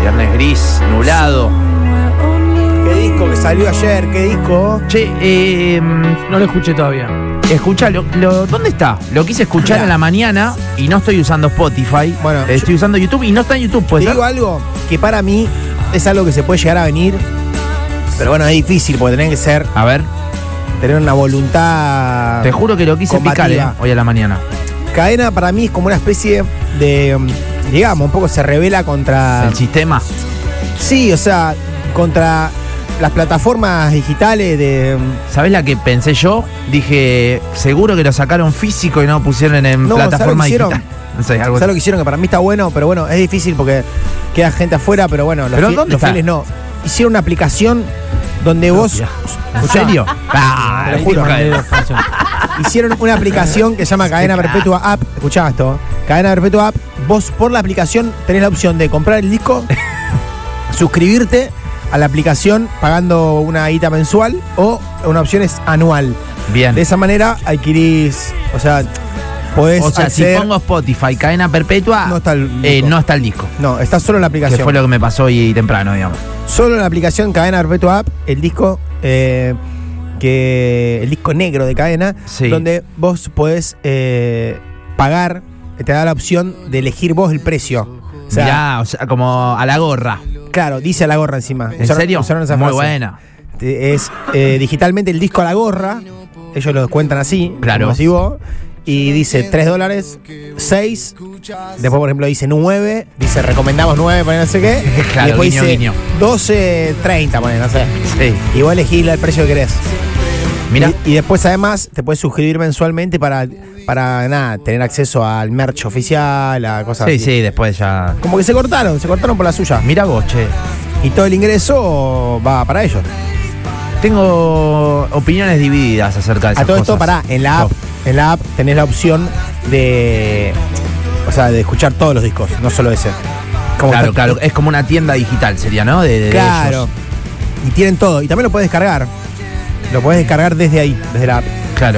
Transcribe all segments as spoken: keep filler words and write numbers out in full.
Viernes gris, nublado. ¿Qué disco que salió ayer? ¿Qué disco? Che, eh, No lo escuché todavía. escuchalo. Lo, ¿Dónde está? Lo quise escuchar Mirá. en la mañana y no estoy usando Spotify. Bueno, Eh, estoy yo- usando YouTube y no está en YouTube, Te ¿puede ser? digo algo que para mí es algo que se puede llegar a venir, pero bueno, es difícil porque tenés que ser, A ver, tener una voluntad. te juro que lo quise combativa. picar, eh, hoy a la mañana. Cadena para mí es como una especie de, um, digamos, un poco se revela contra. El sistema. Sí, o sea, contra las plataformas digitales de. um, ¿Sabés la que pensé yo? Dije, seguro que lo sacaron físico y no lo pusieron en No, ¿sabés plataforma lo que hicieron? digital. No sé, algo ¿Sabes lo que hicieron? Que para mí está bueno, pero bueno, es difícil porque queda gente afuera, pero bueno, los, ¿Pero fi- dónde los está? fieles no. Hicieron una aplicación donde vos. ¿En Escuchá, serio? Ah, te lo el juro. tipo cadena. Hicieron una aplicación que se llama Cadena Perpetua App. Escuchá esto. Cadena Perpetua App. Vos por la aplicación tenés la opción de comprar el disco, suscribirte a la aplicación pagando una guita mensual o una opción es anual. Bien. De esa manera adquirís, o sea, podés O sea, acceder- si pongo Spotify, cadena perpetua, No está el eh, disco. no está el disco. No, está solo en la Que aplicación. fue lo que me pasó hoy temprano, digamos. Solo en la aplicación Cadena Perpetua App, el disco, eh, que el disco negro de Cadena, Sí. donde vos podés eh, pagar, te da la opción de elegir vos el precio. O sea, Mirá, o sea, como a la gorra. claro, dice a la gorra encima. ¿En Usaron- serio? usaron esa Muy frase. buena. Te- Es eh, digitalmente el disco a la gorra, ellos lo cuentan así, Claro. como así vos, y dice tres dólares, seis, después por ejemplo dice nueve, dice recomendamos nueve, no sé qué, Claro, y después guiño, dice guiño. doce, treinta, no sé. Sí. Y vos elegís el precio que querés. Mira, Y, y después además te puedes suscribir mensualmente para, para nada, tener acceso al merch oficial, a cosas sí, así. sí, después ya. Como que se cortaron, se cortaron por la suya. Mira vos, che. Y todo el ingreso va para ellos. Tengo opiniones divididas acerca de esas A todo esto, cosas. pará, en la app, en la app tenés la opción de. O sea, de escuchar todos los discos, no solo ese. Como Claro, está- claro. Es como una tienda digital, sería, ¿no? De, de Claro. ellos. Y tienen todo. Y también lo puedes descargar. Lo puedes descargar desde ahí, desde la app. Claro.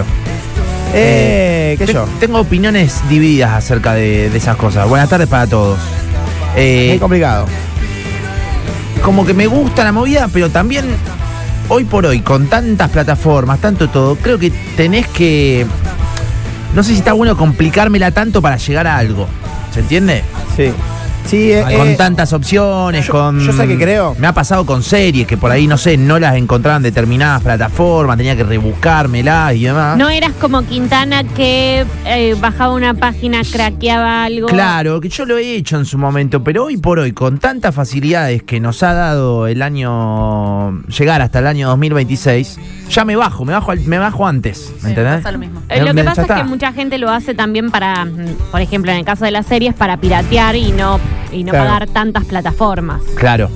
Eh, qué sé Te- yo. Tengo opiniones divididas acerca de, de esas cosas. Buenas tardes para todos. Eh, Es complicado. como que me gusta la movida, pero también hoy por hoy, con tantas plataformas, tanto todo, creo que tenés que. No sé si está bueno complicármela tanto para llegar a algo. ¿Se entiende? Sí. Sí, eh, con eh, tantas opciones, yo- con. yo sé que creo. Me ha pasado con series que por ahí, no sé, no las encontraban en determinadas plataformas, tenía que rebuscármelas y demás. No eras como Quintana que eh, bajaba una página, craqueaba algo. Claro, que yo lo he hecho en su momento, pero hoy por hoy, con tantas facilidades que nos ha dado el año. Llegar hasta el año dos mil veintiséis, ya me bajo, me bajo, al- me bajo antes. ¿Me entendés? pasa lo mismo. Eh, lo Ya que pasa es está. que mucha gente lo hace también para, mm, por ejemplo, en el caso de las series, para piratear y no, y no Claro. pagar tantas plataformas. Claro.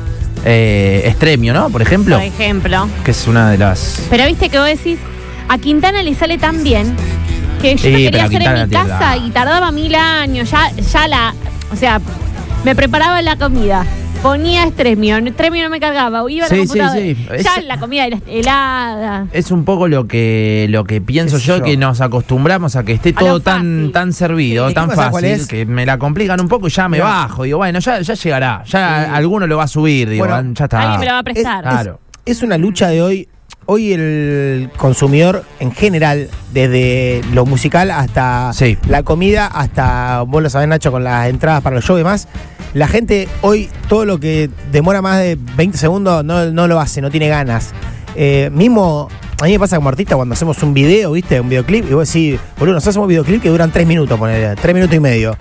Eh, Extremio, ¿no? Por ejemplo. Por ejemplo. Que es una de las. Pero viste que vos decís, a Quintana le sale tan bien que yo Sí, lo pero quería a hacer Quintana en mi tiene casa la- y tardaba mil años. Ya, ya la. O sea, me preparaba la comida. Ponía Extremio, Extremio no me cargaba, o iba a la Sí, sí, computadora. sí. Ya Es- la comida era helada. Es un poco lo que lo que pienso ¿Qué sé yo, yo? que nos acostumbramos a que esté A todo lo tan fácil. tan servido, Sí, tan ¿sabes cuál fácil, es? que me la complican un poco y ya me Mirá. bajo. Digo, bueno, ya, ya llegará, ya Sí. alguno lo va a subir, digo, Bueno, ya está. Alguien me lo va a prestar. Es- Claro. Es una lucha de hoy. Hoy el consumidor en general, desde lo musical hasta Sí. la comida, hasta, vos lo sabés, Nacho, con las entradas para los shows y demás, la gente hoy todo lo que demora más de veinte segundos no, no lo hace, no tiene ganas. Eh, mismo, a mí me pasa como artista cuando hacemos un video, ¿viste? Un videoclip, y vos decís, boludo, nosotros hacemos videoclip que duran tres minutos, ponele, tres minutos y medio.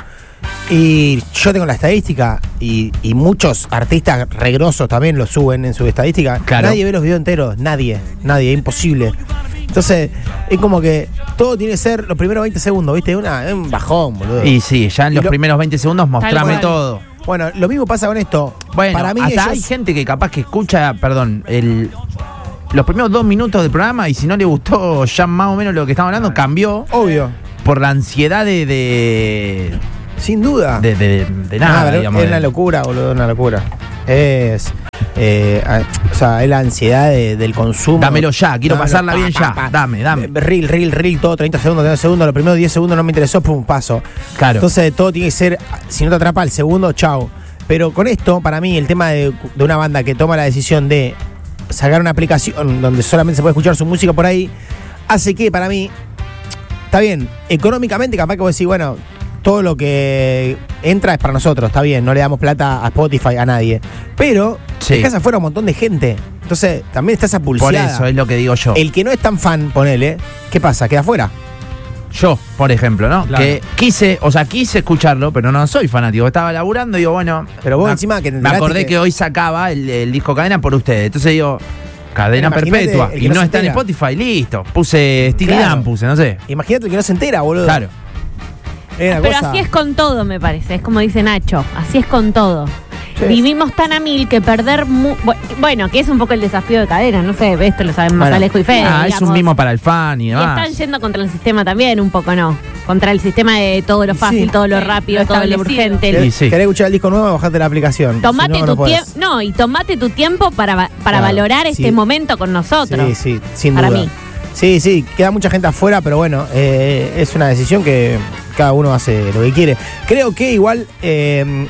Y yo tengo la estadística y, y muchos artistas regrosos también lo suben en su estadística. Claro. Nadie ve los videos enteros, nadie, nadie, es imposible. Entonces, es como que todo tiene que ser los primeros veinte segundos, ¿viste? Una, es un bajón, boludo. Y sí, ya en Y los lo- primeros veinte segundos mostrame cual. todo. Bueno, lo mismo pasa con esto. Bueno, Para mí hasta ellos- hay gente que capaz que escucha, perdón, el los primeros dos minutos del programa y si no le gustó ya más o menos lo que estamos hablando, cambió Obvio, por la ansiedad de de, sin duda. de, de- de Ah, nada, pero digamos. es una de- locura, boludo, una locura. Es. eh, a- o sea, es la ansiedad de- del consumo. Dámelo ya, quiero Dámelo, pasarla pa, bien pa, ya. pa. Dame, dame. Eh, Reel, reel, reel, todo treinta segundos, treinta segundos. Los primeros diez segundos no me interesó, pum, paso. Claro. Entonces todo tiene que ser, si no te atrapa el segundo, chau. Pero con esto, para mí, el tema de, de una banda que toma la decisión de sacar una aplicación donde solamente se puede escuchar su música por ahí, hace que, para mí, está bien, económicamente capaz que vos decís, bueno, todo lo que entra es para nosotros, está bien, no le damos plata a Spotify, a nadie. Pero Sí. dejás afuera un montón de gente. Entonces, también está esa pulseada. Por eso es lo que digo yo. El que no es tan fan, ponele, ¿qué pasa? Queda afuera. Yo, por ejemplo, ¿no? Claro. Que quise, o sea, quise escucharlo, pero no soy fanático. Estaba laburando y digo, bueno. Pero vos me, encima que te me enteraste acordé que... que- hoy sacaba el, el disco Cadena por ustedes. Entonces digo, Cadena Pero imagínate Perpetua. el que Y no no se está en entera. Spotify, listo. Puse Steely Claro. Dan, puse, no sé. Imagínate el que no se entera, boludo. Claro. Es una Pero cosa- así es con todo, me parece. Es como dice Nacho. Así es con todo. Sí. Vivimos tan a mil que perder... mu- bu- bueno, que es un poco el desafío de Cadena. No sé, esto lo saben más Bueno. Alejo y Fede. Ah, es digamos. un mimo para el fan y Y demás. están yendo contra el sistema también, un poco, ¿no? Contra el sistema de todo lo fácil, Sí. todo lo Sí, rápido, lo todo lo establecido. urgente. Sí, ¿Querés, sí. querés escuchar el disco nuevo? Bajate la aplicación. Tomate Si no, no tu podés. tiempo. No, y tomate tu tiempo para, va- para Claro, valorar sí. este momento con nosotros. Sí, sí, sin Para duda. mí. Sí, sí, queda mucha gente afuera, pero bueno, eh, es una decisión que cada uno hace lo que quiere. Creo que igual eh,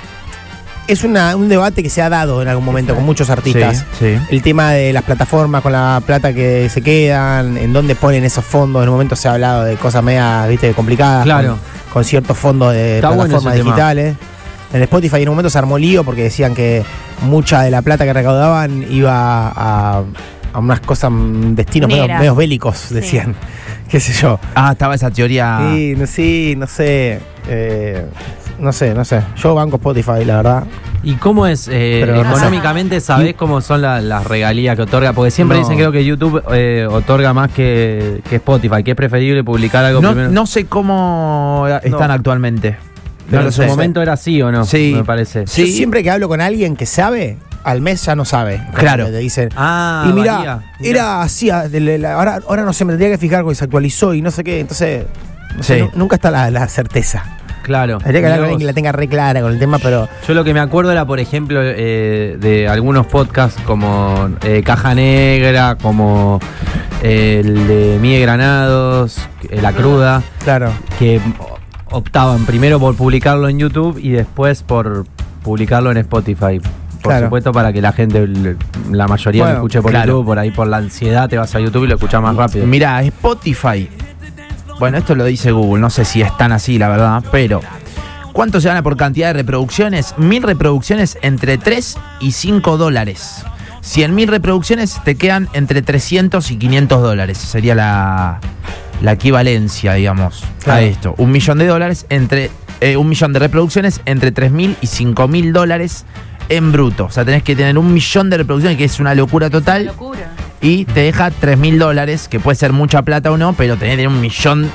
es una- un debate que se ha dado en algún momento con muchos artistas. Sí, sí. El tema de las plataformas con la plata que se quedan, en dónde ponen esos fondos. En un momento se ha hablado de cosas medias, viste, complicadas. Claro. Con, con ciertos fondos de Está bueno plataformas ese tema. digitales. En Spotify en un momento se armó lío porque decían que mucha de la plata que recaudaban iba a, a unas cosas, mm, destinos medio, Negras. medios bélicos, decían. Qué sé yo. Ah, estaba esa teoría. Sí, no, sí, no sé. eh, no sé, no sé. Yo banco Spotify, la verdad. ¿Y cómo es eh, Pero no económicamente? ¿Sabés cómo son la- las regalías que otorga? Porque siempre No. dicen creo que YouTube eh, otorga más que, que Spotify, que es preferible publicar algo No, primero. no sé cómo están No. actualmente. Pero No lo en su sé. momento era así o no, Sí. me parece. Sí. Yo siempre que hablo con alguien que sabe, al mes ya no sabe. Claro. Te dicen. Ah, y mira, varía. era así, ah, de la- la- ahora, ahora no sé, me tendría que fijar porque se actualizó y no sé qué. Entonces, no sé, Sí. nu- nunca está la, la certeza. Claro. Habría que hablar con Mirá alguien que vos. la tenga re clara con el tema, pero Yo lo que me acuerdo era, por ejemplo, eh, de algunos podcasts como eh, Caja Negra, como eh, el de Miguel Granados, eh, La Cruda, claro. que optaban primero por publicarlo en YouTube y después por publicarlo en Spotify. Por Claro. supuesto, para que la gente, le- la mayoría Bueno, lo escuche por claro. YouTube, por ahí por la ansiedad te vas a YouTube y lo escuchás más rápido. Mirá, Spotify. Bueno, esto lo dice Google, no sé si es tan así, la verdad, pero ¿cuánto se gana por cantidad de reproducciones? Mil reproducciones entre tres y cinco dólares. Cien mil reproducciones te quedan entre trescientos y quinientos dólares. Sería la, la equivalencia, digamos, Claro. a esto. Un millón de dólares entre. eh, un millón de reproducciones entre tres mil y cinco mil dólares en bruto. O sea, tenés que tener un millón de reproducciones, que es una locura total. Locura. Y te deja tres mil dólares, que puede ser mucha plata o no, pero tenés que tener un millón.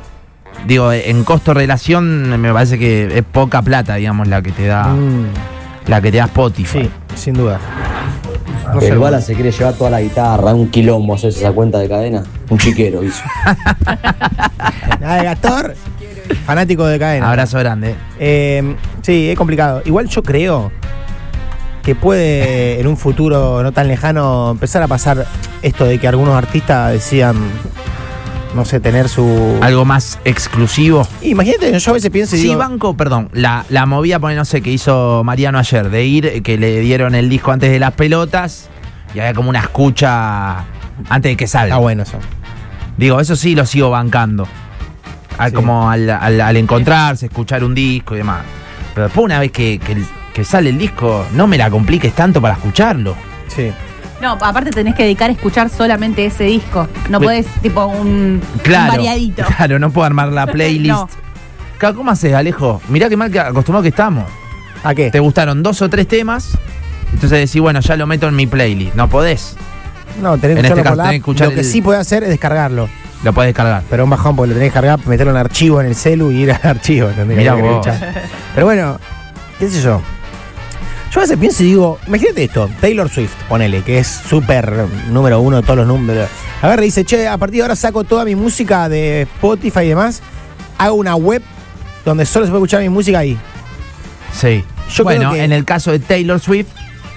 Digo, en costo-relación me parece que es poca plata, digamos, la que te da Mm, la que te da Spotify. sí, sin duda. No El sé. Bala se quiere llevar toda la guitarra, un quilombo hacer esa cuenta de cadena. Un chiquero hizo. Nada de Gastor, fanático de cadena. Abrazo grande. Eh, sí, es complicado. Igual yo creo que puede en un futuro no tan lejano empezar a pasar esto de que algunos artistas decían, no sé, tener su... Algo más exclusivo. Imagínate, yo a veces pienso y Sí, digo, banco, perdón, la, la movida, pone, no sé, que hizo Mariano ayer, de ir, eh, que le dieron el disco antes de las pelotas y había como una escucha antes de que salga. está bueno eso. Digo, eso sí lo sigo bancando. Al- Sí. Como al, al- al encontrarse, escuchar un disco y demás. Pero después, una vez que, que, que sale el disco, no me la compliques tanto para escucharlo. Sí. No, aparte tenés que dedicar a escuchar solamente ese disco. No Pe- podés, tipo, un, Claro. un variadito. Claro, no puedo armar la playlist. No. Claro, ¿cómo haces, Alejo? Mirá qué mal que acostumbrado que estamos. ¿A qué? Te gustaron dos o tres temas, entonces decís, bueno, ya lo meto en mi playlist. No podés, No, tenés En que este escucharlo caso por la tenés que app. escuchar Lo que el- sí puede hacer es descargarlo. lo podés descargar. Pero un bajón porque lo tenés que cargar, meterlo en archivo en el celu y ir al archivo. ¿entendés? Mirá Que tenés que vos. escuchar. Pero bueno, qué sé yo. Yo a veces pienso y digo, imagínate esto, Taylor Swift, ponele, que es súper número uno de todos los números. Agarra y dice, che, a partir de ahora saco toda mi música de Spotify y demás, hago una web donde solo se puede escuchar mi música ahí. Sí. Yo bueno, creo que- en el caso de Taylor Swift,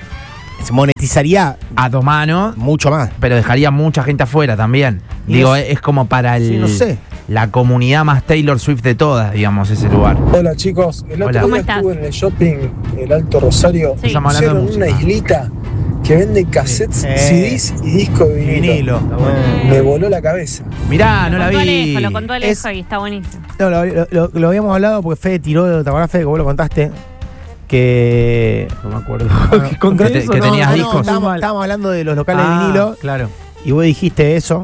Se monetizaría a dos manos, mucho más. pero dejaría mucha gente afuera también. Y Digo, es- es, como para el. Sí, no sé. la comunidad más Taylor Swift de todas, digamos, ese lugar. Hola chicos, el otro Hola. ¿Cómo día estás? estuve en el shopping, el Alto Rosario, Sí. Estamos hablando de pusieron una música. islita que vende cassettes, Sí. C Ds y discos de vinilo. Vinilo. Me voló la cabeza. Mirá, no Lo la contó vi. Alejo, lo contó Alejo Es- y está buenísimo. No, lo, lo- lo- lo habíamos hablado porque Fede tiró, ¿te acordás, Fede, que vos lo contaste? Que. No me acuerdo. Bueno, Conté que te- eso, que no, tenías no, discos. muy Estábamos, mal. estábamos hablando de los locales Ah, de vinilo Claro. y vos dijiste eso.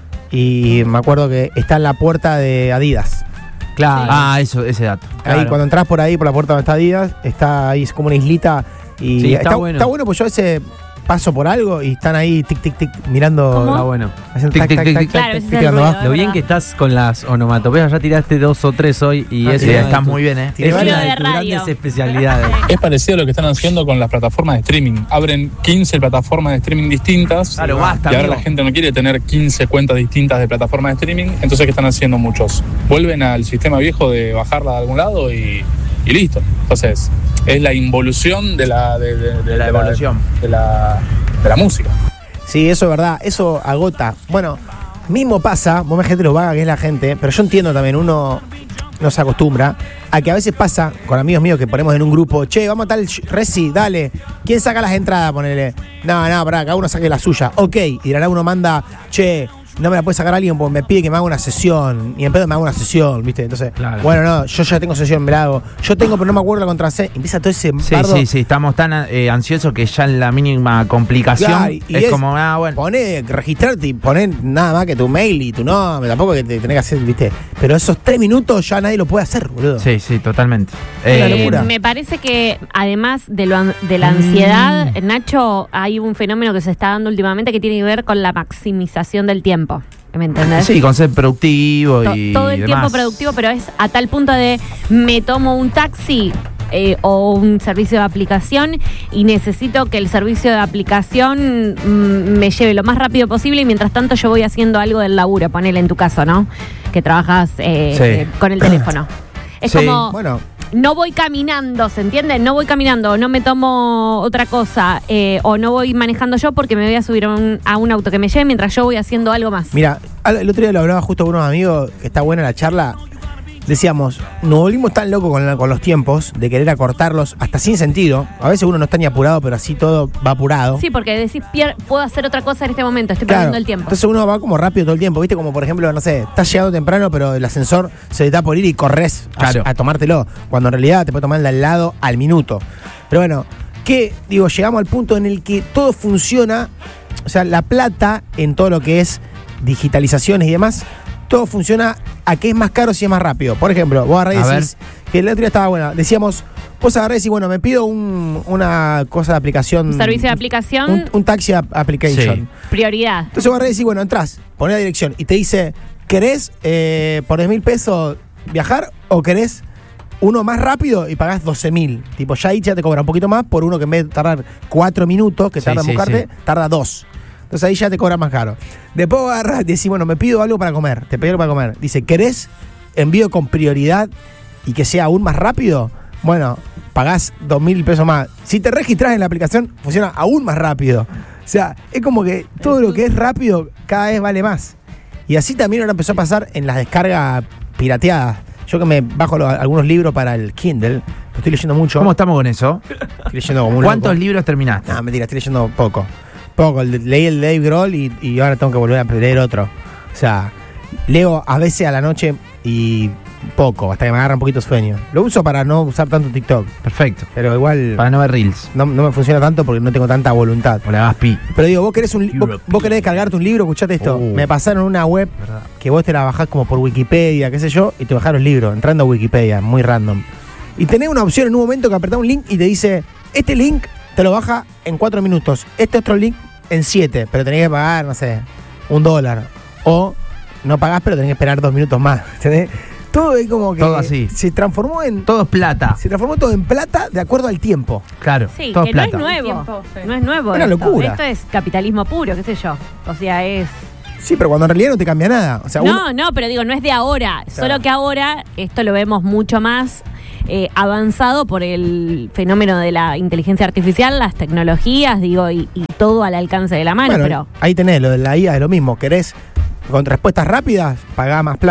Y me acuerdo que está en la puerta de Adidas. Claro. Ah, eso, ese dato. Ahí, Claro. cuando entras por ahí, por la puerta donde está Adidas, está ahí, es como una islita. Y Sí, está bueno. Está bueno, pues yo a veces paso por algo y están ahí, tic, tic, tic, mirando. ¿Cómo? Está bueno. Haciendo Tic, tac, tic, tac, tic, tac, tic. tac, Claro, tac, ese es el picando ruido. abajo. Lo bien verdad. que estás con las onomatopeyas, ya tiraste dos o tres hoy y Ah, ese Sí, sí, estás muy bien, ¿eh? Tiene es varias una de de tus radio. grandes especialidades. Es parecido a lo que están haciendo con las plataformas de streaming. Abren quince plataformas de streaming distintas. Claro, basta, Y ahora amigo. la gente no quiere tener quince cuentas distintas de plataformas de streaming. Entonces, ¿qué están haciendo muchos? Vuelven al sistema viejo de bajarla de algún lado y, y listo. Entonces, es la involución de la, de, de- De la evolución. de la, de la música. Sí, eso es verdad, eso agota. Bueno, mismo pasa, vos me gente lo vaga que es la gente, pero yo entiendo también, uno no se acostumbra a que a veces pasa con amigos míos que ponemos en un grupo, che, vamos a tal sh- Reci, dale, ¿quién saca las entradas? Ponele, no, no, pará, cada uno saque la suya, ok, y de la nada uno manda, che, no me la puede sacar alguien porque me pide que me haga una sesión, y en pedo me haga una sesión, ¿viste? Entonces, Claro. bueno, no, yo ya tengo sesión, me la hago, yo tengo, pero no me acuerdo la contraseña, empieza todo ese Sí, bardo. sí, sí, estamos tan eh, ansiosos que ya en la mínima complicación Claro, y es, es- como, ah, bueno. Poné, registrarte y poner nada más que tu mail y tu nombre, tampoco que te tenés que hacer, ¿viste? Pero esos tres minutos ya nadie lo puede hacer, boludo. Sí, sí, totalmente. Es una Eh, locura. Me parece que además de, lo, an- de la ansiedad, Nacho, hay un fenómeno que se está dando últimamente que tiene que ver con la maximización del tiempo. ¿Me entendés? Sí, con ser productivo To- y todo el tiempo demás. productivo, pero es a tal punto de me tomo un taxi eh, o un servicio de aplicación y necesito que el servicio de aplicación mm, me lleve lo más rápido posible y mientras tanto yo voy haciendo algo del laburo, ponele en tu caso, ¿no? Que trabajas eh, Sí. eh, con el teléfono. Es Sí. como... Bueno, No voy caminando, ¿se entiende? No voy caminando, no me tomo otra cosa eh, o no voy manejando yo porque me voy a subir a un, a un auto que me lleve mientras yo voy haciendo algo más. mira, al- el otro día lo hablaba justo con unos amigos, que está buena la charla. Decíamos, nos volvimos tan locos con, la- con los tiempos de querer acortarlos hasta sin sentido. A veces uno no está ni apurado, pero así todo va apurado. Sí, porque decís, Pierre, puedo hacer otra cosa en este momento, estoy Claro. perdiendo el tiempo. Entonces uno va como rápido todo el tiempo, ¿viste? Como por ejemplo, no sé, estás llegando temprano, pero el ascensor se te está por ir y corres a, Claro. a tomártelo. Cuando en realidad te puede tomar el de al lado al minuto. Pero bueno, que digo, llegamos al punto en el que todo funciona, o sea, la plata en todo lo que es digitalizaciones y demás, todo funciona a que es más caro si es más rápido. Por ejemplo, vos agarrás y A decís, que el otro día estaba bueno, decíamos, vos agarrás y decís, bueno, me pido un- una cosa de aplicación. Un servicio de aplicación, Un, un taxi app- application. Sí. prioridad. Entonces vos agarrás y decís, bueno, entras, ponés la dirección y te dice, ¿querés eh, por diez mil pesos viajar o querés uno más rápido y pagás doce mil? Tipo, ya ahí ya te cobra un poquito más por uno que en vez de tardar cuatro minutos, que Sí, tarda en sí, buscarte, sí. tarda dos. Entonces ahí ya te cobra más caro. Después vos agarrás y decís, bueno, me pido algo para comer, te pido algo para comer. Dice, ¿querés envío con prioridad y que sea aún más rápido? Bueno, pagás dos mil pesos más. Si te registrás en la aplicación, funciona aún más rápido. O sea, es como que todo lo que es rápido cada vez vale más. Y así también ahora empezó a pasar en las descargas pirateadas. Yo que me bajo lo- algunos libros para el Kindle, lo estoy leyendo mucho. ¿Cómo estamos con eso? Estoy leyendo como un ¿Cuántos loco. libros terminaste? No, mentira, estoy leyendo poco. Poco. El de- leí el de Dave Grohl y, y ahora tengo que volver a leer otro. O sea, leo a veces a la noche y poco, hasta que me agarra un poquito de sueño. Lo uso para no usar tanto TikTok, Perfecto. pero igual Para no ver reels. no, no me funciona tanto porque no tengo tanta voluntad. O le hagas pi. Pero digo, vos querés, un, li- vos, vos querés descargarte un libro, escuchate esto. Uh. Me pasaron una web ¿Verdad? que vos te la bajás como por Wikipedia, qué sé yo, y te bajás los libros, entrando a Wikipedia, muy random. Y tenés una opción en un momento que apretás un link y te dice, este link te lo baja en cuatro minutos, este otro link en siete, pero tenés que pagar, no sé, un dólar. O no pagás, pero tenés que esperar dos minutos más. ¿Entendés? Todo es como que Todo así. se transformó en. Todo es plata. Se transformó todo en plata de acuerdo al tiempo. Claro. Sí, todo que es no plata. es nuevo. Tiempo, sí. No es nuevo. Una esto. locura. Esto es capitalismo puro, qué sé yo. O sea, es... Sí, pero cuando en realidad no te cambia nada. O sea, uno- No, no, pero digo, no es de ahora. Solo que ahora esto lo vemos mucho más eh, avanzado por el fenómeno de la inteligencia artificial, las tecnologías, digo, y, y todo al alcance de la mano. bueno, pero ahí tenés, lo de la I A es lo mismo. ¿Querés con respuestas rápidas? Pagá más plata.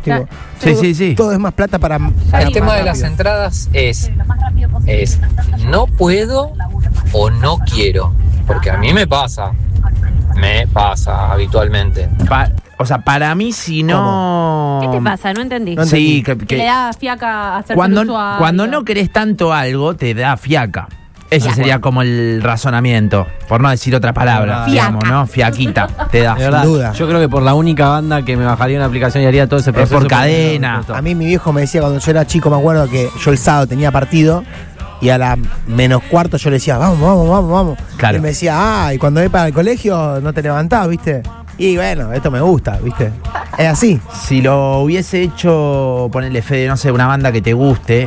Tipo, Sí, todo, sí, sí. Todo es más plata para. para El tema más de las rápido. entradas es, es no puedo o no quiero. Porque a mí me pasa. Me pasa habitualmente. Pa- o sea, para mí, si no. ¿Qué te pasa? No entendí. No Sí, que, Que que le da fiaca hacer cuando, usuario. cuando no querés tanto algo, te da fiaca. Ese Fiaca. sería como el razonamiento, por no decir otra palabra, Fiaca. digamos, ¿no? Fiaquita, te da. De verdad, duda. yo creo que por la única banda que me bajaría una aplicación y haría todo ese Es proceso. por cadena. A mí mi viejo me decía cuando yo era chico, me acuerdo que yo el sábado tenía partido y a la menos cuarto yo le decía, vamos, vamos, vamos, vamos. Claro. Y él me decía, ah, y cuando voy para el colegio no te levantás, ¿viste? Y bueno, esto me gusta, ¿viste? Es así. Si lo hubiese hecho, ponerle Fede, no sé, una banda que te guste,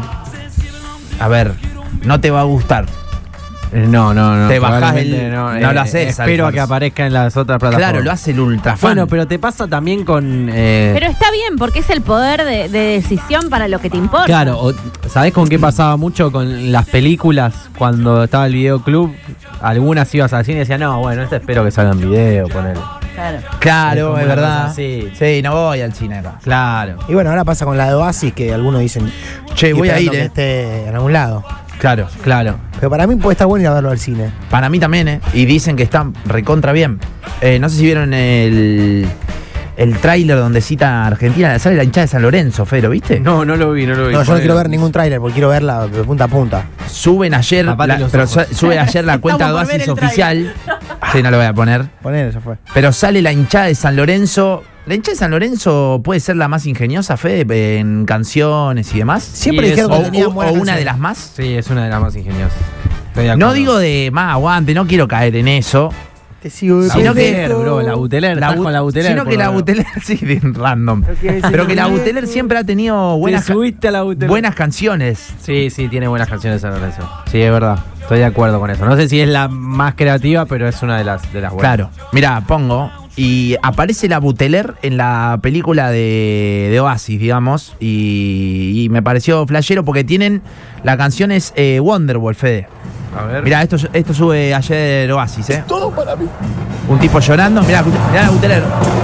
a ver, no te va a gustar. Eh, No, no, no. Te bajás probablemente el- No, no lo haces, Espero a que Alfons. aparezca en las otras plataformas. Claro, lo hace el ultra fan. Bueno, pero te pasa también con. eh, Pero está bien, porque es el poder de, de decisión para lo que te importa. Claro, o- ¿sabés con qué pasaba mucho con las películas? Cuando estaba el videoclub, algunas ibas al cine y decían, no, bueno, este espero que salga en video, ponele. Claro. Es Claro, como es una verdad. cosa así. Sí, no voy al cine acá. Claro. Y bueno, ahora pasa con la de Oasis que algunos dicen, Che, "Estoy voy a esperando ir, que eh. esté en algún lado. Claro. Claro. Pero para mí puede estar bueno ir a verlo al cine. Para mí también, ¿eh? Y dicen que están recontra bien. Eh, no sé si vieron el, el tráiler donde cita a Argentina. Sale la hinchada de San Lorenzo, Fede, ¿lo viste? No, no lo vi, no lo vi. No, yo no quiero ver ningún tráiler porque quiero verla de punta a punta. Suben ayer, Tapate la- los pero ojos. su- sube ayer la cuenta de Estamos por ver Oasis el oficial. Sí, no lo voy a poner. Poner, eso fue. Pero sale la hinchada de San Lorenzo. La hinchada de San Lorenzo puede ser la más ingeniosa, Fede, en canciones y demás. Siempre Y dijeron O, que tenía o- buenas o una canciones. de las más. Sí, es una de las más ingeniosas. Estoy de No acuerdo. digo de más aguante, no quiero caer en eso. Te sigo La sino que- Buteler, bro, la Buteler, estás bu- con la Buteler. Sino que por la lo menos. Buteler, sí, de random. Pero que la Buteler siempre ha tenido buenas, Te subiste a la Buteler. buenas canciones. Sí, sí, tiene buenas canciones San Lorenzo. Sí, es verdad. Estoy de acuerdo con eso. No sé si es la más creativa, pero es una de las, de las buenas. Claro. Mira, pongo. Y aparece la Buteler en la película de, de Oasis, digamos. Y, y me pareció flashero porque tienen. La canción es eh, Wonderwall, Fede. A ver. Mirá, esto, esto sube ayer Oasis, ¿eh? Todo para mí. Un tipo llorando. Mirá, escucha, mirá la Buteler.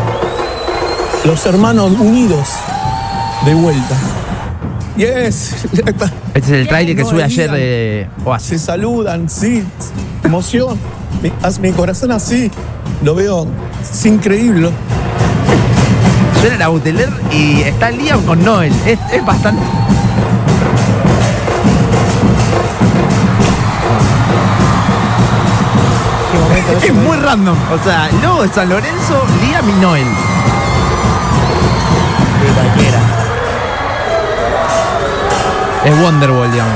Los hermanos unidos de vuelta. Yes. Este es el tráiler que No sube me ayer digan. de Oasis. Se saludan, sí. Emoción. Mi, haz mi corazón así. Lo veo. Es increíble. Suena la Buteler y está Liam con Noel. Es, es bastante. ¿Qué momento Es eso? muy random. O sea, luego de San Lorenzo, Liam y Noel. De cualquiera. Es Wonderwall, digamos.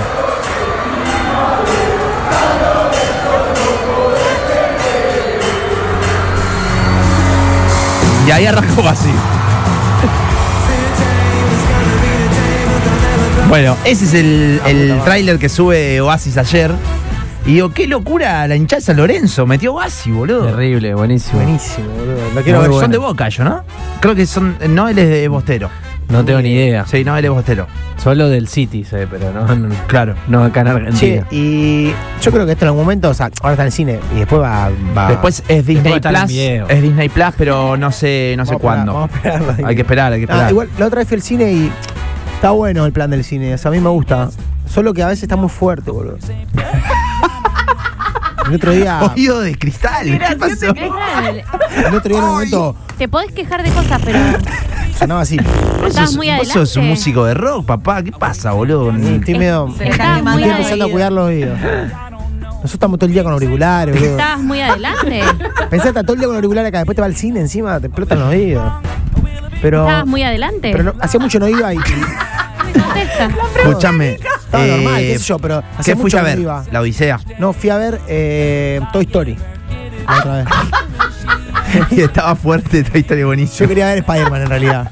Y ahí arrancó así. Bueno, ese es el, el tráiler que sube Oasis ayer. Y digo, qué locura la hinchada de San Lorenzo. Metió Oasis, boludo. Terrible, buenísimo. Buenísimo, boludo. Lo quiero Muy ver. bueno. Son de Boca ellos, ¿no? Creo que son. No, él es de Bostero. No tengo ni idea. Sí, no, él es Bostero. Solo del City, sé, pero no, no, Claro. no acá en Che, Argentina. y yo creo que esto en algún momento, o sea, ahora está en el cine y después va. va Después es Disney Después está en Plus. video. Es Disney Plus, pero no sé, no sé vamos a esperar, cuándo. Vamos a esperarlo. Hay que esperar, hay que Ah, esperar. igual la otra vez fui al cine y está bueno el plan del cine, o sea, a mí me gusta. Solo que a veces está muy fuerte, boludo. El otro día, Oído de cristal. ¿Qué pasó? el otro día en un momento Te podés quejar de cosas, pero sonaba así. no estabas muy Vos adelante. sos un músico de rock, papá. ¿Qué pasa, boludo? Estoy medio. Se le Estabas están muy Estoy quemando empezando a los cuidar los oídos. Nosotros estamos todo el día con auriculares, boludo. Estabas muy adelante. Pensá, estás todo el día con auriculares acá, después te va al cine encima, te explotan los oídos. Pero. Estabas muy adelante. Pero no, hacía mucho no iba y. y Contesta. Escúchame. estaba normal, qué sé yo, pero hacía ¿Qué mucho fuiste a que no ver? iba. La Odisea. No, fui a ver eh, Toy Story. La otra vez. Y estaba fuerte, esta historia Yo buenísima. quería ver Spider-Man en realidad.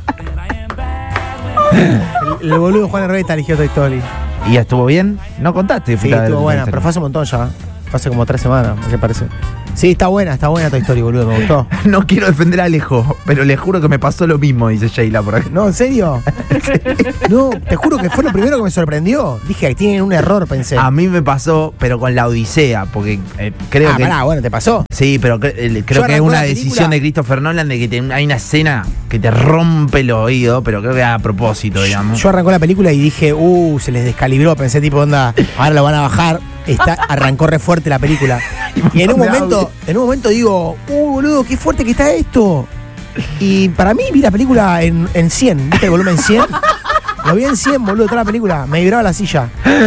El, el boludo Juan Herrera eligió Toy Story. ¿Y estuvo bien? ¿No contaste? Sí, Fuiste a ver estuvo Toy buena, Story. pero fue hace un montón ya. Fue hace como tres semanas, me parece. Sí, está buena, está buena tu historia, boludo, me gustó. No quiero defender a Alejo, pero le juro que me pasó lo mismo, dice Sheila por aquí. No, ¿en serio? No, te juro que fue lo primero que me sorprendió. Dije que tienen un error, pensé. A mí me pasó, pero con la Odisea, porque eh, creo ah, que... pará, bueno, ¿te pasó? Sí, pero cre- eh, creo Yo que es arrancó una la decisión película- de Christopher Nolan de que te- hay una escena que te rompe el oído, pero creo que a propósito, digamos. Yo arrancó la película y dije, uh, se les descalibró. Pensé, tipo, onda, ahora lo van a bajar. Está, arrancó re fuerte la película. Y en un momento, en un momento digo, uh, boludo, qué fuerte que está esto. Y para mí vi la película en, en cien, ¿viste el volumen cien? Lo vi en cien, boludo, toda la película. Me vibraba la silla.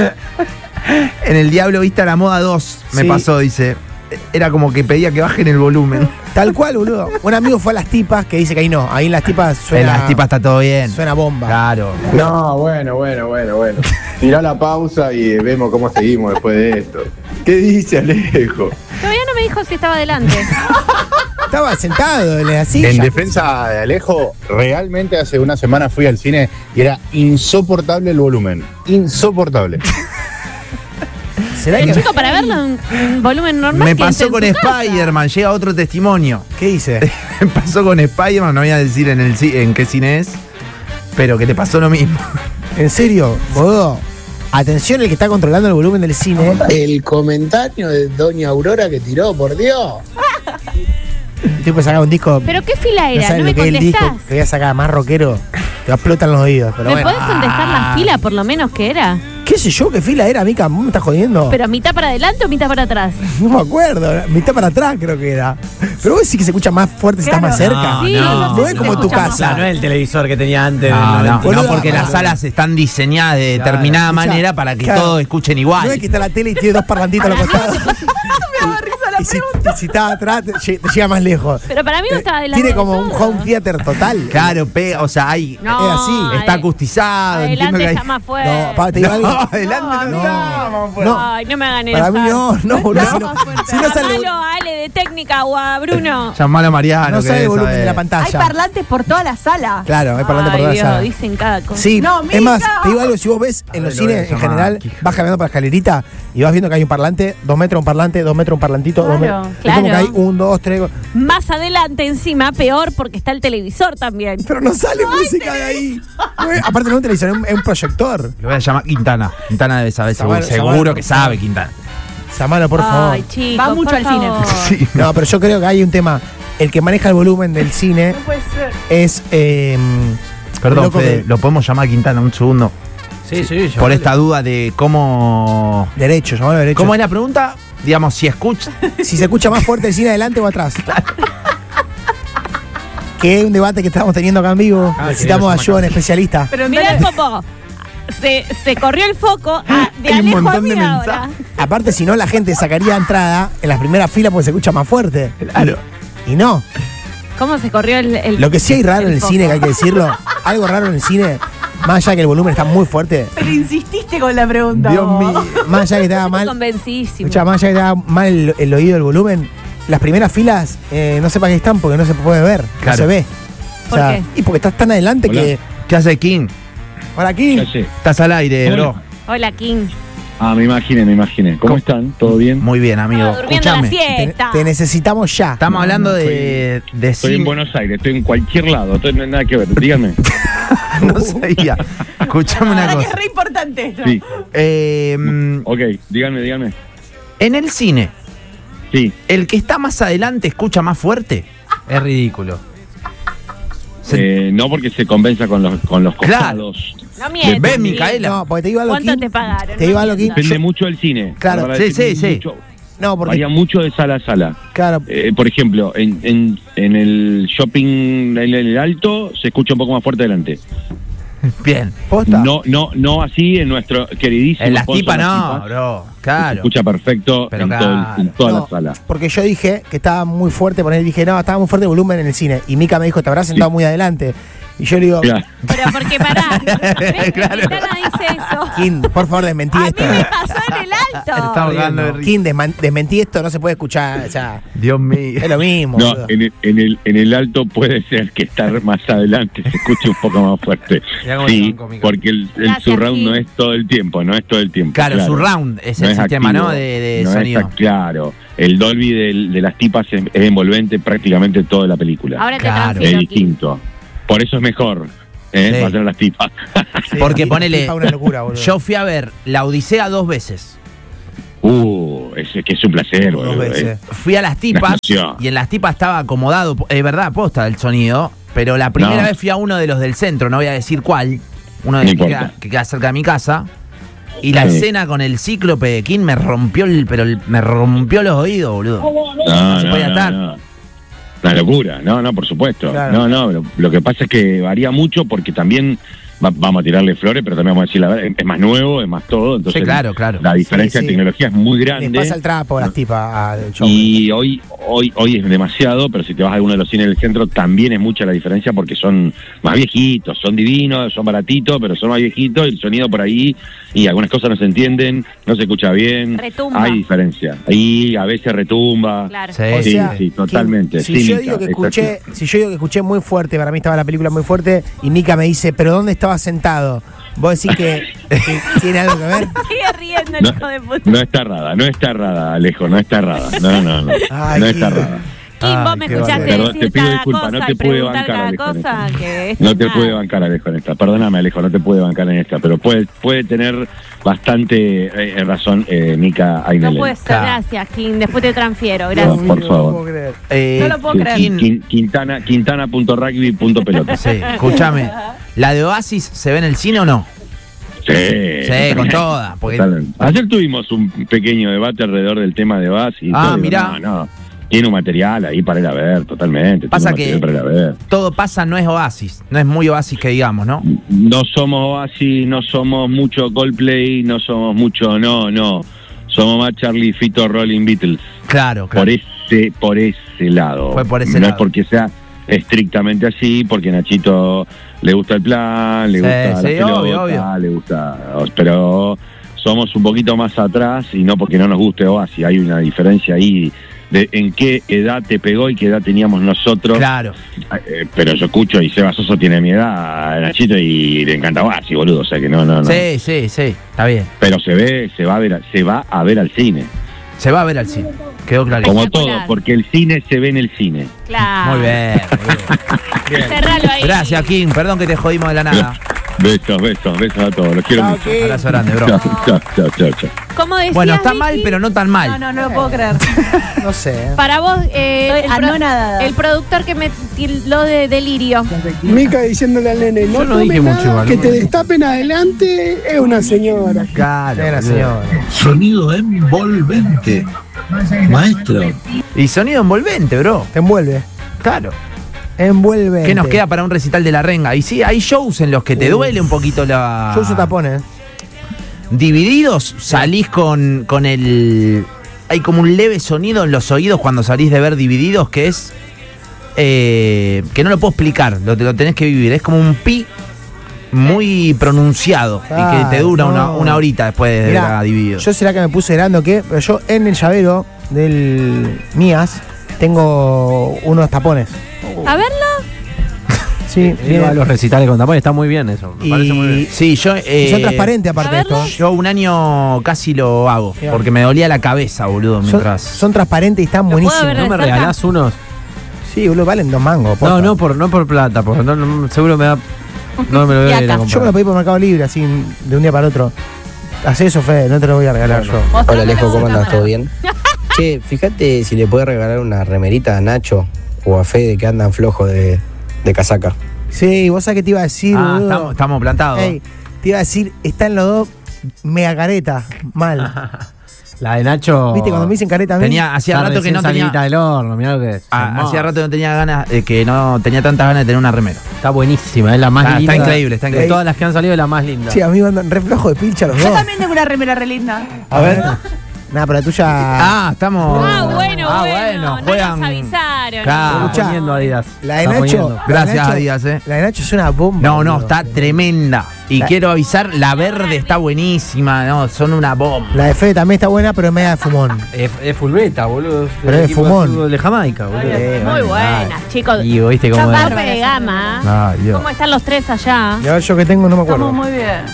En El Diablo Viste a la Moda dos me Sí. pasó, dice. Era como que pedía que bajen el volumen. Tal cual, boludo. Un amigo fue a Las Tipas que dice que ahí no. Ahí en Las Tipas En suena. las tipas está todo bien. Suena bomba. Claro. No, bueno, bueno, bueno, bueno. Tirá la pausa y vemos cómo seguimos después de esto. ¿Qué dice Alejo? Todavía no me dijo si estaba adelante. Estaba sentado en la silla. En defensa de Alejo, realmente hace una semana fui al cine y era insoportable el volumen. Insoportable. ¿Será El que chico, para verlo en en volumen normal. Me quédense pasó con en su casa. Spider-Man, llega otro testimonio. ¿Qué dice? Me pasó con Spider-Man, no voy a decir en, el, ci- en qué cine es, pero que te pasó lo mismo. ¿En serio, boludo? Atención, el que está controlando el volumen del cine. El comentario de Doña Aurora que tiró, por Dios. El tipo sacar un disco. ¿Pero qué fila No era? sabes ¿No lo me que es el disco contestás? que voy a sacar más rockero. Te explotan los oídos. Pero ¿Me bueno. podés contestar la fila por lo menos que era? ¿Qué sé yo? ¿Qué fila era, Mica? ¿Vos me estás jodiendo? ¿Pero mitad para adelante o mitad para atrás? No me acuerdo. Mitad para atrás creo que era. Pero vos decís que se escucha más fuerte si estás más cerca. Sí, no, No es se como en tu escucha más. casa. No, no es el televisor que tenía antes. No, del no, noventa. Boludo, no, porque boludo. las salas están diseñadas de Claro. determinada Escuchá, manera para que claro. todos escuchen No igual. es que está la tele y tiene dos parlantitos a los costados. Y si, y si está atrás, te, lle- te llega más lejos. Pero para mí no Eh, estaba adelante. Tiene de como un todo. home theater total. Claro, pe- o sea, hay, No, es así, está ade- acustizado. entiendo Adelante que hay- está más fuerte. No, pa, te digo algo. No, adelante no, No. estamos, pues. No. Ay, no me hagan Para mí no, no, boludo. Si no, si no sale, Llamalo a Ale de técnica o a Bruno. Llamalo a Mariano. no que sale el debe volumen saber. de la Hay pantalla. parlantes por toda la sala. Claro, hay parlante por Ay, toda la Dios, sala. dicen cada cosa. Sí, No, es más, Mica. te digo algo, si vos ves en los Ay, lo voy a cines en llamar, general, hija. vas caminando por la escalerita y vas viendo que hay un parlante, dos metros un parlante, dos metros un parlantito, dos Claro, metros. Es claro. como que hay un, dos, tres. Más adelante encima, peor porque está el televisor también. Pero no sale música de ahí. No es- aparte no es un televisor, es un, es un proyector. Lo voy a llamar Quintana. Quintana debe saber, seguro, Llamalo, seguro llamalo. que sabe Quintana. Llamalo, por favor. Ay, chicos, Va mucho por al cine. favor. Sí. No, pero yo creo que hay un tema. El que maneja el volumen del cine Puede ser. es. eh, Perdón, loco Fede, que- lo podemos llamar a Quintana un segundo. Sí, sí, Por esta duda de cómo. derecho, llamalo derecho. ¿Cómo es la pregunta? Digamos, si escucha. Si se escucha más fuerte el cine adelante o atrás. Que es un debate que estamos teniendo acá en vivo. Ah, Necesitamos que ayuda de un especialista. Pero Mirá mirá, cómo se, se corrió el foco a- de Hay un Alejo a montón mí de ahora. mensajes. Aparte, si no, la gente sacaría entrada en las primeras filas porque se escucha más fuerte. Claro. Y no. ¿Cómo se corrió el, el Lo que sí hay raro en el foco? cine, que hay que decirlo, algo raro en el cine, más allá que el volumen está muy fuerte, pero insististe con la pregunta. Dios vos. mío. más allá que estaba Estoy mal, convencidísimo. escucha, más allá que estaba mal el, el oído del volumen, las primeras filas eh, no sé para qué están porque no se puede ver, Claro. no se ve. O ¿Por sea, qué? y porque estás tan adelante Hola. que. ¿Qué hace King? Ahora aquí. Estás al aire, bro. Hola, King. Ah, me imaginé, me imaginé. ¿Cómo ¿Cómo? están? ¿Todo bien? Muy bien, amigo. Estaba durmiendo la Escúchame. Te, siesta. te necesitamos ya. Estamos hablando de, de Estoy en cine. Buenos Aires, estoy en cualquier lado, estoy, no hay nada que ver. Díganme. No sabía. Escuchame La una verdad que es cosa. re importante esto. Sí, Eh, mm, ok, díganme, díganme. en el cine, Sí, ¿el que está más adelante escucha más fuerte? Es ridículo. Se- eh, no porque se compensa con los, con los Claro. costados. No mientas. Ven, King. Micaela. No, porque te digo algo. ¿Cuánto King, te pagaron? Te digo algo, King. Depende Yo- mucho del cine. Claro. La verdad Sí, es que sí, sí. mucho- No, porque. Varía mucho de sala a sala. Claro. Eh, por ejemplo, en, en, en el shopping en el alto se escucha un poco más fuerte adelante. Bien. Posta. No, no, no así en nuestro queridísimo. En las sponsor, tipas Las no, Tipas, bro. Se Claro. escucha perfecto Pero en, todo el- claro. en toda No, la sala. Porque yo dije que estaba muy fuerte, poner, dije, no, estaba muy fuerte el volumen en el cine. Y Mica me dijo, te habrás sentado Sí. muy adelante. Y yo le digo, Claro. Pero porque pará. ¿Ves? Claro. Quintana dice eso. Kim, por favor, desmentí A mí esto. me pasó en el alto. Está ahogando de risa. Kim, desman- desmentí esto, no se puede escuchar. O sea, Dios mío. es lo mismo. No, boludo. en el, en, el, en el alto puede ser que estar más adelante se escuche un poco más fuerte. Mirá cómo Sí, son cómicos. porque el, el Gracias, surround Gil. no es todo el tiempo, no es todo el tiempo. Claro, surround es el sistema, ¿no? De- de no es sonido. ac- claro, el Dolby del- de las tipas es, es envolvente prácticamente toda la película. Ahora te Claro. es transfiero, Kim. distinto. Por eso es mejor, ¿eh? Sí. Va a tener las tipas. Sí, Porque y- ponele- y pa' una locura, boludo. Yo fui a ver La Odisea dos veces. uh, es que es un placer, Dos boludo. veces. Fui a las tipas emoción. y en las tipas estaba acomodado, es verdad, posta el sonido, pero la primera No. vez fui a uno de los del centro, no voy a decir cuál, uno de No los que importa. queda, que queda cerca de mi casa, y la Sí. escena con el cíclope de King me rompió el, pero el- me rompió los oídos, boludo. No, se no, podía no, estar. no. Una locura, no, no, por supuesto. Claro. No, no, lo, lo que pasa es que varía mucho porque también va- vamos a tirarle flores, pero también vamos a decir la verdad, es, es más nuevo, es más todo, entonces Sí, claro, claro. la diferencia Sí, sí. de tecnología es muy Les grande. pasa el trapo a las tipas al show. Y hoy, hoy, hoy es demasiado, pero si te vas a alguno de los cines del centro también es mucha la diferencia porque son más viejitos, son divinos, son baratitos, pero son más viejitos, el sonido por ahí y algunas cosas no se entienden, no se escucha bien. Retumba. Hay diferencia. Ahí a veces retumba. Claro. Sí. O Sí, sea, sí, totalmente. Si Sí, yo Mica, digo que exacto. escuché, si yo digo que escuché muy fuerte, para mí estaba la película muy fuerte, y Mica me dice, ¿pero dónde estaba sentado? ¿Vos decís que, que tiene algo que ver? Sigue riendo el No, hijo de puta. no está errada, no está errada, Alejo, no está errada. No, no, no. Ay, no qué- está errada. Kim, vos Ay, me qué escuchaste bárbaro. Perdón, te decir pido cada disculpas, cosa no y te pude preguntar bancar, cada Alejo, en cosa esta. que esto No es te nada. puede bancar, Alejo, en esta. Perdóname, Alejo, no te puede bancar en esta, pero puede, puede tener bastante eh, razón eh, Mica No Ainelén. puede ser. Gracias, Kim. Después te transfiero. No, Gracias. por No favor. puedo creer. Eh, No lo puedo Sí, creer. Quin- Quin- Quintana, Quintana punto rugby punto pelota. Sí, escúchame. ¿La de Oasis se ve en el cine o no? Sí, Sí, con toda. Porque Totalmente. Ayer tuvimos un pequeño debate alrededor del tema de Oasis. Ah, Todo, mirá. No, no. Tiene un material ahí para ir a ver, totalmente. Pasa tiene un que- material para ir a ver. todo pasa, no es Oasis. No es muy Oasis que digamos, ¿no? No somos Oasis, no somos mucho Coldplay, no somos mucho, no, no. Somos más Charlie, Fito, Rolling, Beatles. Claro, claro. Por ese, por ese lado. Fue por ese no lado. es porque sea estrictamente así, porque Nachito le gusta el plan, le Sí, gusta la sí, pelota, obvio, obvio. le gusta, pero somos un poquito más atrás y no porque no nos guste Oasis, hay una diferencia ahí de en qué edad te pegó y qué edad teníamos nosotros. Claro. Eh, pero yo escucho y Seba Soso tiene mi edad, Nachito, y le encanta Oasis, boludo, o sea que no, no, no. Sí, sí, sí. Está bien. Pero se ve, se va a ver, se va a ver al cine. Se va a ver al cine. Quedó claro. Como Espectacular. todo, porque el cine se ve en el cine. Claro. Muy bien. Muy bien. Cerralo ahí. Gracias, Kim. Perdón que te jodimos de la nada. Besos, besos, besos a todos. Los quiero Chao, mucho. Kim. Abrazo grande, bro. Chao, chao, chao, chao, chao. ¿Cómo decías, Bueno, está Vicky? mal, pero no tan No, mal. no, no lo puedo creer. No sé. Para vos, eh, Estoy el, pro- anonadada. el productor que me tildó de delirio. Mica diciéndole al nene, no, Yo no tome dije nada, mucho igual, que ¿no? te destapen adelante, es una señora. Claro. Era, boludo. señor. Sonido envolvente. Maestro. Y sonido envolvente, bro. Te envuelve. Claro. Envuelve. ¿Qué nos queda para un recital de la renga? Y sí, hay shows en los que te Uf. duele un poquito la. Yo uso tapones. Divididos, salís con, con el. Hay como un leve sonido en los oídos cuando salís de ver Divididos que es. eh, que no lo puedo explicar, lo, lo tenés que vivir. Es como un pi muy pronunciado y que te dura Ah, una, no. una horita después de Mirá, la Divididos. yo será que me puse grande o qué, pero yo en el llavero del Mías tengo unos tapones. A verlo. Sí, Iba a los recitales con tapones, está muy bien eso. Me Y- parece muy bien. Sí, yo. eh, son transparentes aparte de a esto. verlo. Yo un año casi lo hago, Mirá. porque me dolía la cabeza, boludo, Son, mientras. son transparentes y están puedo buenísimos. ver ¿No me de cerca? regalás unos? Sí, boludo, valen dos mangos. posta. No, no por, no por plata, porque no, no, seguro me da. No me lo voy a ir a Yo me comprar. lo pedí por Mercado Libre, así, de un día para otro. Hacé eso, Fede, no te lo voy a regalar yo. Hola Alejo, ¿cómo andas? ¿Todo bien? Che, fíjate si le puedes regalar una remerita a Nacho o a Fede que andan flojos de, de casaca. Sí, vos sabés que te iba a decir, Ah, boludo. estamos, estamos plantados. Ey, te iba a decir, están los dos mega careta, mal. La de Nacho. ¿Viste cuando me dicen careta a mí? Tenía, hacía está rato que recién no tenía. salidita del horno, mirá lo que es. Ah, Hermoso. hacía rato que no tenía ganas, eh, que no tenía tantas ganas de tener una remera. Está buenísima, es la más Está- está linda. increíble, está De increíble. todas las que han salido, es la más linda. Sí, a mí me andan re flojo de pincha los Yo dos. también tengo una remera re linda. A ver. Nada, pero la tuya. Ah, estamos. Ah, bueno, ah, bueno. No juegan. nos avisaron. Claro. Está poniendo Adidas. La de Está Nacho. poniendo. la de Gracias, Nacho- Adidas, eh. La de Nacho es una bomba. No, no, boludo. está tremenda. Y La- quiero avisar, la verde está buenísima, no, son una bomba. La de Fede también está buena, pero es media de fumón. Es, es full beta, boludo. Pero El es equipo fumón. fútbol de Jamaica, boludo. Eh, Muy bueno, buenas, chicos. Y viste cómo es. Tope de gama. Ay, Dios. ¿Cómo están los tres allá? Y a ver, yo que tengo, no me acuerdo. Estamos muy bien.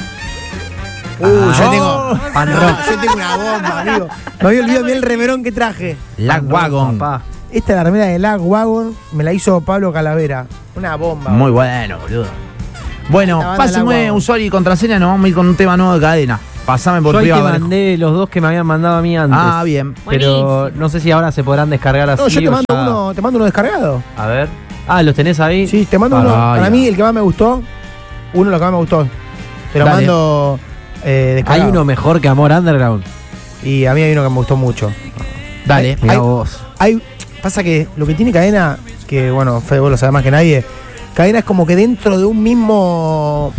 Uh, yo Ah. tengo. Pan No, rock. yo tengo una bomba, amigo. Me había olvidado bien el remerón que traje. Lagwagon. Papá. Esta es la remera de Lagwagon, me la hizo Pablo Calavera. Una bomba. Muy bueno, boludo. Bueno, La banda pásenme del agua. usuario y contraseña, nos vamos a ir con un tema nuevo de cadena. Pasame por Yo ahí te privado. Alejo. mandé los dos que me habían mandado a mí antes. Ah, bien. Pero Buenísimo. no sé si ahora se podrán descargar así. No, yo te o mando ya- uno, te mando uno descargado. A ver. Ah, ¿los tenés ahí? Sí, te mando uno. Ah, Para ya. mí, el que más me gustó, uno de los que más me gustó. Te lo Dale. mando eh, descargado. Hay uno mejor que Amor Underground. Y a mí hay uno que me gustó mucho. Dale. Mirá Hay- vos. Hay, pasa que lo que tiene Cadena, que bueno, Fede, vos lo sabés más que nadie, Cadena es como que dentro de un mismo,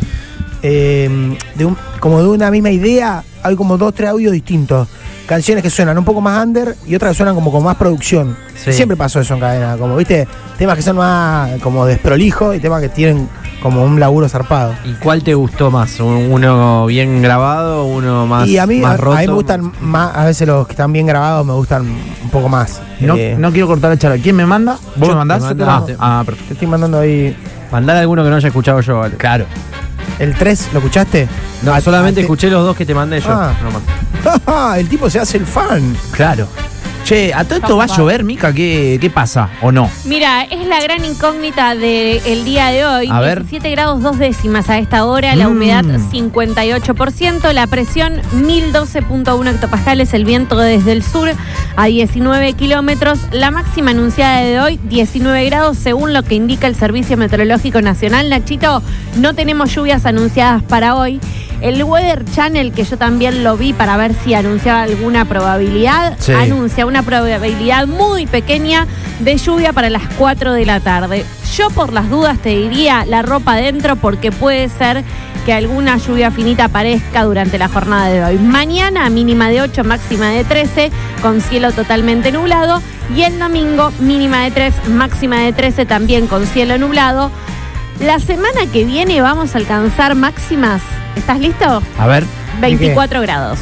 eh, de un, como de una misma idea, hay como dos, tres audios distintos. Canciones que suenan un poco más under y otras que suenan como con más producción. Sí. Siempre pasó eso en Cadena, como viste, temas que son más como desprolijos y temas que tienen como un laburo zarpado. ¿Y cuál te gustó más? ¿Un- ¿Uno bien grabado? ¿Uno más, y a mí, más a, roto? a mí me gustan más, a veces los que están bien grabados me gustan un poco más. No, Eh, no quiero cortar la charla. ¿Quién me manda? ¿Vos Yo me mandás? te mando. ah, Te- ah, perfecto. Te estoy mandando ahí. Mandar alguno que no haya escuchado yo, vale. Claro. ¿El tres lo escuchaste? No, Ah, solamente ah, te- escuché los dos que te mandé yo. Ah. nomás. El tipo se hace el fan. Claro. Che, ¿a todo esto va a llover, Mica? ¿Qué, qué pasa? ¿O no? Mira, es la gran incógnita del día de hoy. A ver. diecisiete grados dos décimas a esta hora, la Mm. humedad cincuenta y ocho por ciento, la presión mil doce punto uno hectopascales, el viento desde el sur a diecinueve kilómetros, la máxima anunciada de hoy diecinueve grados según lo que indica el Servicio Meteorológico Nacional. Nachito, no tenemos lluvias anunciadas para hoy. El Weather Channel, que yo también lo vi para ver si anunciaba alguna probabilidad, Sí. anuncia una probabilidad muy pequeña de lluvia para las cuatro de la tarde. Yo por las dudas te diría la ropa adentro porque puede ser que alguna lluvia finita aparezca durante la jornada de hoy. Mañana mínima de ocho, máxima de trece, con cielo totalmente nublado. Y el domingo mínima de tres, máxima de trece, también con cielo nublado. La semana que viene vamos a alcanzar máximas. ¿Estás listo? A ver. veinticuatro grados.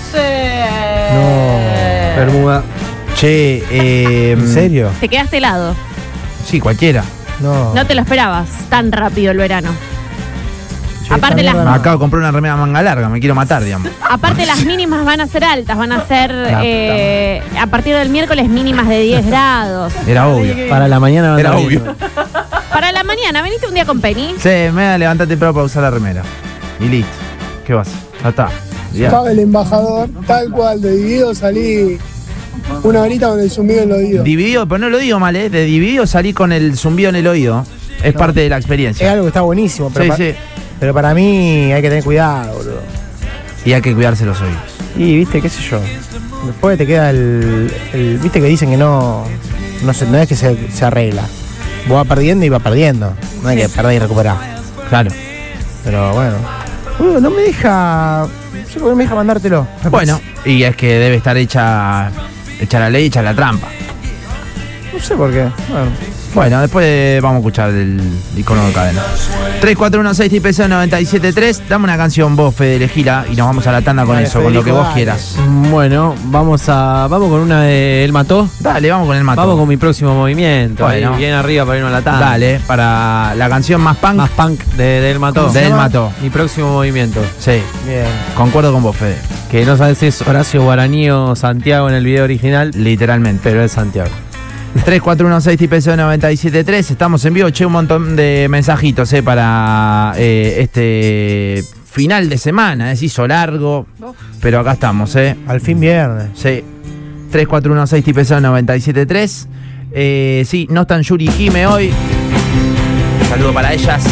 No. Bermuda. Che, eh, ¿En serio? Te quedaste helado. Sí, cualquiera. No. No te lo esperabas tan rápido el verano. Che, aparte esta las- mierda no. Acabo de comprar una remera manga larga, me quiero matar, digamos. Aparte las mínimas van a ser altas, van a ser La eh, a partir del miércoles mínimas de diez grados. Era obvio. Para la mañana va a Era andar obvio. bien. Para la mañana, ¿veniste un día con Penny? Sí, me da levantate pero para usar la remera. Y listo. ¿Qué vas? Ya está. Ya. Estaba el embajador, tal cual, de dividido salí una horita con el zumbido en el oído. Dividido, pero no lo digo mal, ¿eh? De dividido salí con el zumbido en el oído. Es parte de la Es experiencia. algo que está buenísimo, pero, Sí, pa- sí. pero para mí hay que tener cuidado, boludo. Y hay que cuidarse los oídos. Y viste, qué sé yo. Después te queda el. el- viste que dicen que no. No, se, no es que se, se arregla. Vos vas perdiendo y vas perdiendo. No hay que perder y recuperar. Claro. Pero bueno. Boludo, no me deja. No sé por qué no me deja mandártelo. Bueno, y es que debe estar hecha, hecha la ley, hecha la trampa. No sé por qué. Bueno. Bueno, después vamos a escuchar el icono de cadena. tres cuatro uno seis T P C nueve siete tres. Dame una canción vos, Fede, elegila, y nos vamos a la tanda con Dale, eso, con lo que Federico, vos dale. quieras. Bueno, vamos a vamos con una de El Mató. Dale, vamos con el mato. Vamos con mi próximo movimiento. Bueno. Ahí, bien arriba para irnos a la tanda. Dale, para la canción más punk. Más punk de, de El Mató. ¿Cómo se Del llama? Mató. Mi próximo movimiento. Sí, Bien. concuerdo con vos, Fede. Que no sabes si es Horacio Guaraní o Santiago en el video original, Literalmente. pero es Santiago. tres cuatro uno seis T P C nueve siete tres. Estamos en vivo. Che, un montón de mensajitos eh, para eh, este final de semana. Es hizo largo, pero acá estamos, ¿eh? Al fin viernes. Sí. tres cuatro uno seis T P C nueve siete tres. Eh, sí, no están Yuri y Jime hoy. Saludo para ellas.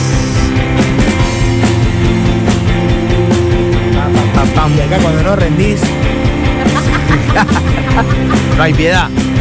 Y acá cuando no rendís. No hay piedad.